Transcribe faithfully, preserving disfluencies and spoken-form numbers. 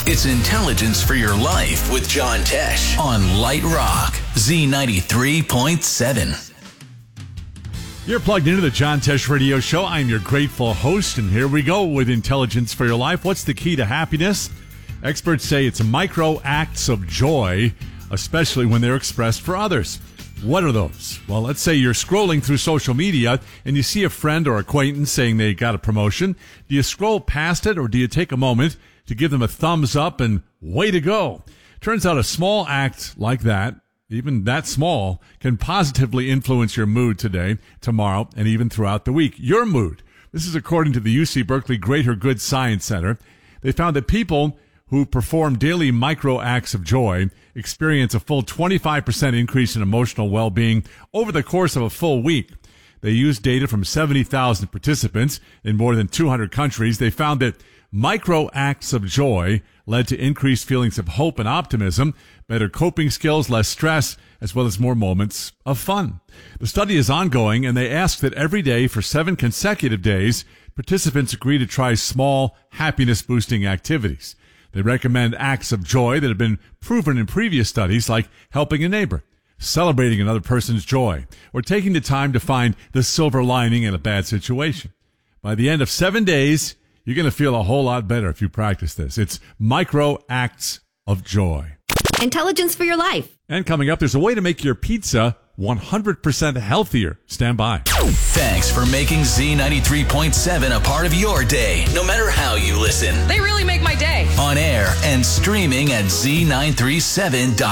It's Intelligence for Your Life with John Tesh on Light Rock, Z ninety-three point seven. You're plugged into the John Tesh Radio Show. I'm your grateful host, and here we go with Intelligence for Your Life. What's the key to happiness? Experts say it's micro acts of joy, especially when they're expressed for others. What are those? Well, let's say you're scrolling through social media and you see a friend or acquaintance saying they got a promotion. Do you scroll past it, or do you take a moment to give them a thumbs up and way to go? Turns out a small act like that, even that small, can positively influence your mood today, tomorrow, and even throughout the week. Your mood. This is according to the U C Berkeley Greater Good Science Center. They found that people who perform daily micro acts of joy experience a full twenty-five percent increase in emotional well-being over the course of a full week. They used data from seventy thousand participants in more than two hundred countries. They found that micro acts of joy led to increased feelings of hope and optimism, better coping skills, less stress, as well as more moments of fun. The study is ongoing, and they asked that every day for seven consecutive days, participants agree to try small, happiness-boosting activities. They recommend acts of joy that have been proven in previous studies, like helping a neighbor, celebrating another person's joy, or taking the time to find the silver lining in a bad situation. By the end of seven days, you're going to feel a whole lot better if you practice this. It's micro acts of joy. Intelligence for Your Life. And coming up, there's a way to make your pizza one hundred percent healthier. Stand by. Thanks for making Z ninety-three point seven a part of your day, no matter how you listen. They really make my day. On air and streaming at Z nine three seven dot com.